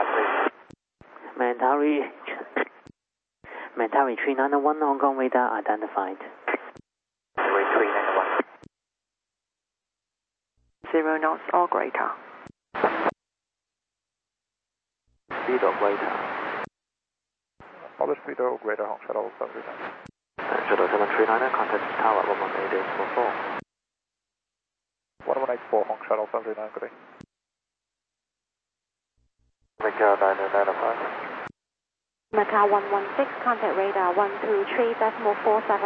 Mentari 391 Hong Kong radar identified. 391. 0 knots or greater. Speed or greater. Publish speed or greater, Hong Shuttle 739. Shuttle 739, contact tower 118.4. 1184, Hong Shuttle 739, good day. Macau 995. Macau 116, contact radar 123.47.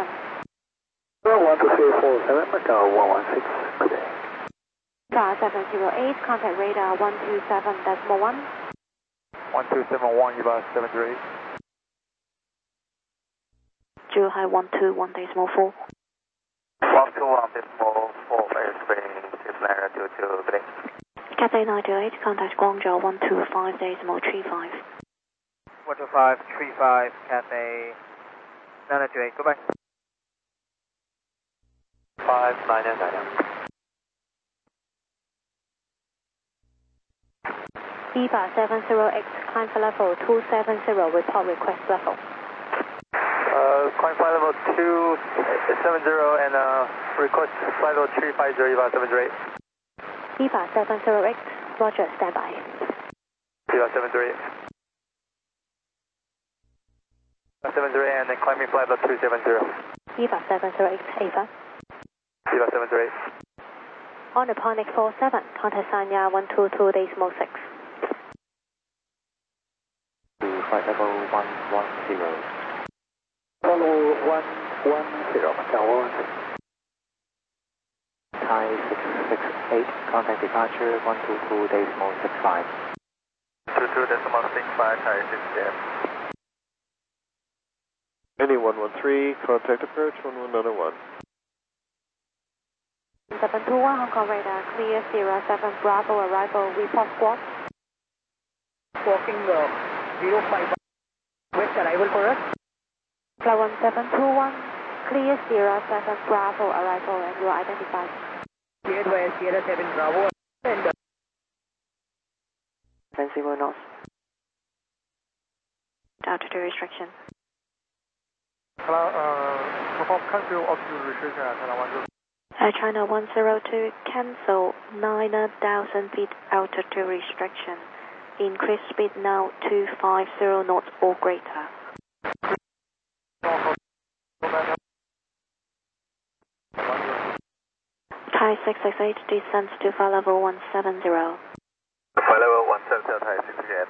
123.47, Macau 116, good day. Star 708, contact radar 127.1. 1271, Eva 738. Zhuhai 121.4. 121.44, airspace is latitude 22, good day. Cathay 928, contact Guangzhou 125.35. 12535, Cathay 928, goodbye. 599. EVA 70X, climb for level 270, report request level. Climb flight level 270 and request flight level 350, Eva 738. EVA 70X, roger, standby. Eva 738. 738 and then climbing flight level 270. EVA 70X, Ava. Eva 738. On the Ponic 47, contact Sanya 122.6. To flight level 110. Level 110, Macau 116. Thai 668, contact departure 122.65. 22.65, Thai 6 Any 113, contact approach 1191. 721 Hong Kong radar, clear 07 Bravo, arrival, report squad. Walking 051, west arrival for us. Flight 1721, clear 07 Bravo, arrival, and you are identified. Cleared by Sierra 7 Bravo and 0 knots. Altitude restriction. perform cancel altitude restriction at China 10. China 102, cancel 9,000 feet altitude restriction. Increase speed now 250 knots or greater. Thai 668 descends to flight level 170. Flight level 170, Thai 668.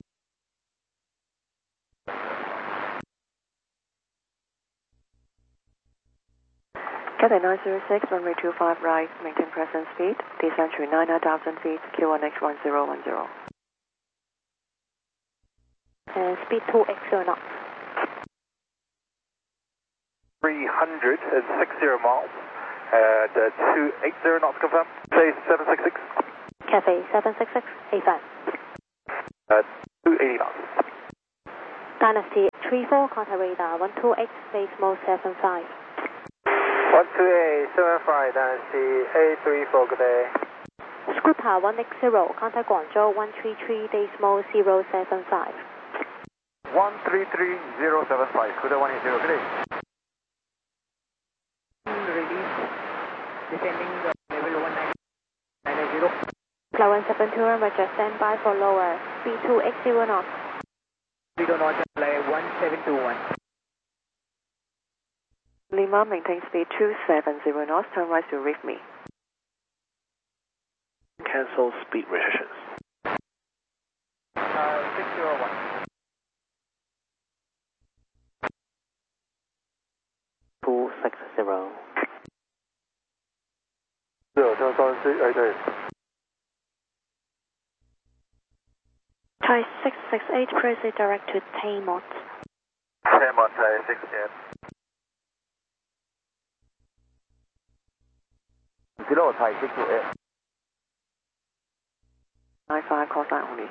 Cathay 906, runway 25 right, maintain present speed, descend to 9,000 feet, Q1H 1010. Speed 2x knots. 360 miles at 280 knots confirmed. Say 766. Cathay 766, A5. 280 knots. Dynasty 34, contact radar 128, base mode 75. 12875, Dynasty A34, good day. Scooter 1x0, contact Guangzhou 133, base mode 075. 133075, good day 180, good day. release, descending level 1990. Flight 172, roger, standby for lower, speed 2x0 knots. Speed on not fly 1721. Lima, maintain speed 270 knots, turn right to reef me. Cancel speed restrictions. 601. Thai 668, proceed direct to Taymont. Taymont, Thai 68. 0, Thai 628. 95, call sign only.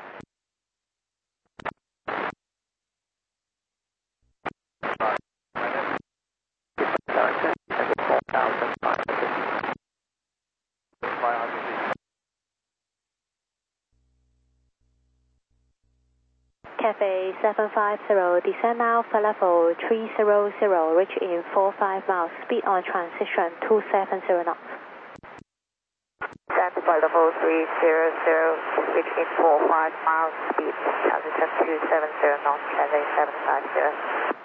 Cafe 750, descend now for level 300, reach in 45 miles, speed on transition 270 knots. That's for level 300, reach in 45 miles, speed transition 270 knots, Cathay 750.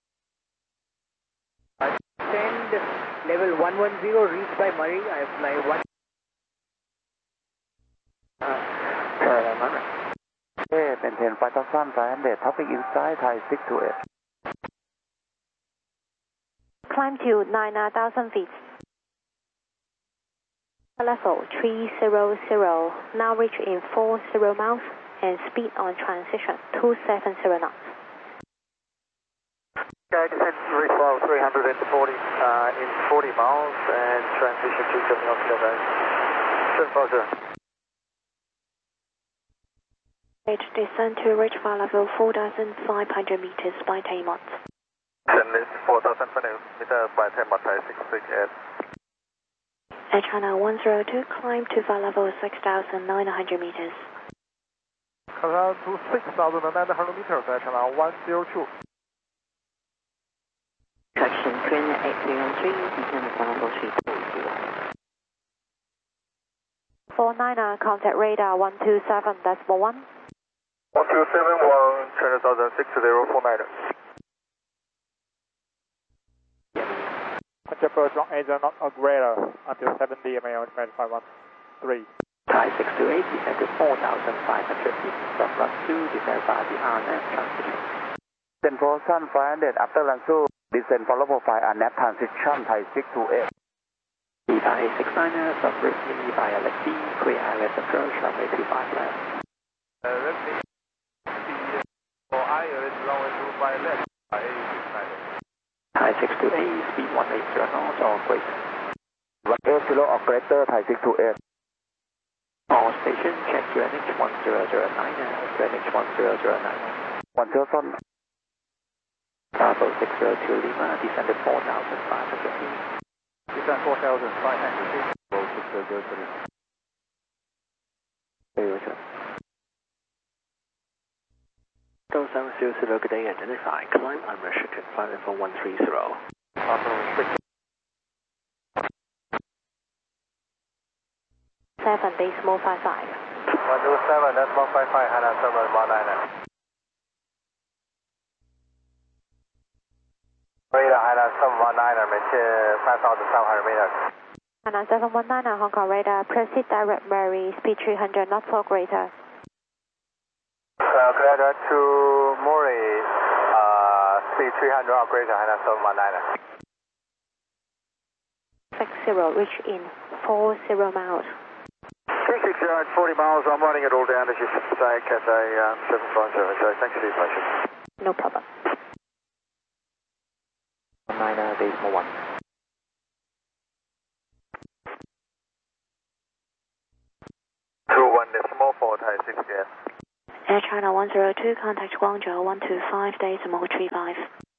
Send level 110 reached by Murray. I fly 1. maintain 5,500, topic inside, Thai 628. Climb to 9,000 feet. Level 300, now reach in 40 miles and speed on transition 270 knots. Okay, descend reach level 340 in 40 miles and transition 270 knots, Cathay 750. Descend to reach flight level 4,500 meters by 10 knots. Descend is 4,500 meters by 10 knots, Thai 668. Air China 102, climb to flight level 6,900 meters. Climb to 6,900 meters, Air China 102. Correction, Twin 8313, descend to flight level 320. 49er, contact radar 127.1. 1271, China 6049. Conjecture strong Asia not a greater until 70 mile 513. Thai 628, descend to 4,500 feet from run 2, descend via the RNAV transition. Descend 4,500 after run 2, descend for level 5 RNAV transition, Thai 628. Thai 69er from route E via leg B, clear ILS approach, runway 25 left. For ILS runway 25 left, Thai 69er. Thai 628, speed 180 knots or greater. 180 or greater, Thai 628. All station, check QNH 1009er, QNH 1009er. 1009. Bravo 602 Lima, descended 4,500 feet. Descend 4,500 feet. Bravo 602 Lima. Go 700, good day, identify, climb unrestricted, flight level 130. Bravo 6. 7, decimal 55. 127, that's 155, Hana 719. Radar Hana 719, maintain 5,700 meters. Hana 719, Hong Kong radar, proceed direct Murray, speed 300 knots or greater. Clear to Murray, speed 300 or greater, Hana 719. 60, reach in 40 miles. 360 at 40 miles, I'm running it all down as you say, Cathay 750, so thanks for the information. No problem. 9er, decimal 1. Decimal 4, Thai 68. Air China 102, contact Guangzhou 125, decimal 35.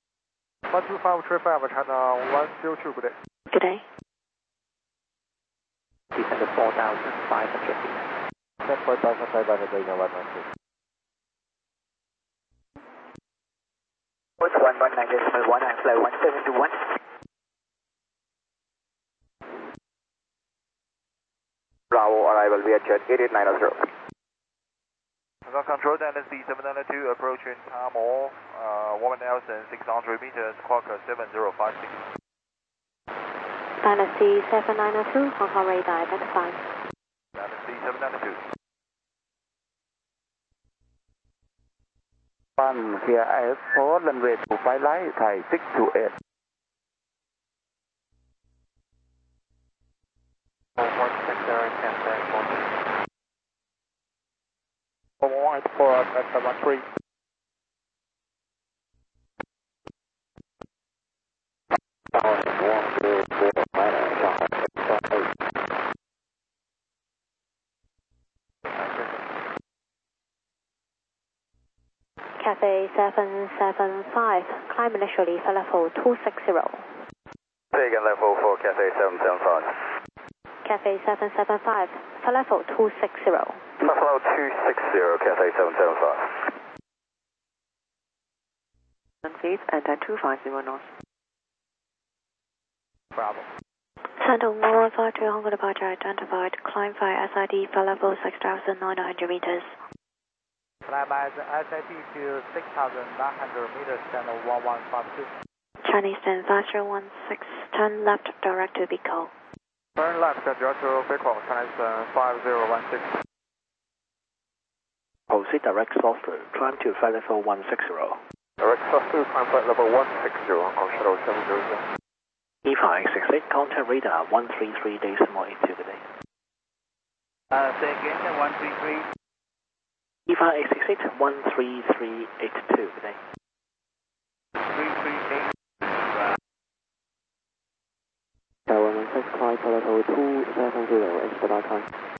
125, China 102, good day. Good day. Descended 4,500 feet. Descend 4,500 feet, 112. What's 119.1, I fly 1721. Bravo, arrival via jet 8890. Ground control, NSC 792, approaching Tamil, 1,600 meters, Qualcomm 7056. Dynasty 792, Hong Kong radar identified. Dynasty 792. One clear IS4, runway 25 light, Thai 628. 160, Cathay 184, Cathay 13. Cathay 775, climb initially for level 260. Say again, level 4, Cathay 775. Cathay 775, for level 260. Level 260, Cathay 775. feet and 250 knots. Bravo. Center 1152 Hong Kong departure identified. Climb by SID for level 6,900 meters. Climb by the SID to 6,900 meters, channel 1152. Chinese 10 501 turn left direct to Bicol. Turn left, direct to Bicol, Chinese 5016. Proceed direct south through, climb to flight level 160. Direct south through, climb flight level 160 on shuttle 700. EVA 868, contact radar 133 decimal 82 today. Say again, 133. EVA 868, 13382 today. 338. Tower 16, climb for level 270, expedite time.